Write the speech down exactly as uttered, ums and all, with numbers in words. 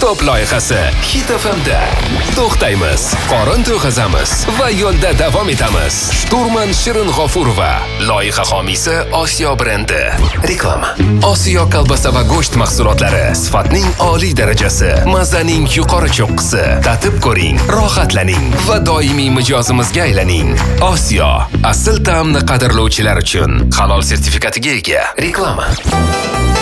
Kitob loyihasi Hit F M'da. To'xtaymiz, qorin to'g'azamiz va yo'lda davom etamiz. Shturman Shirin G'ofurova, loyiha homiysi Osiyo brendi. Reklama. Osiyo kolbasa va go'sht mahsulotlari sifatning oliy darajasi, mazaning yuqori cho'qqisi. Tatib ko'ring, rohatlaning va doimiy mijozimizga aylaning. Osiyo asl ta'mni qadrlovchilar uchun halol sertifikatiga ega. Reklama.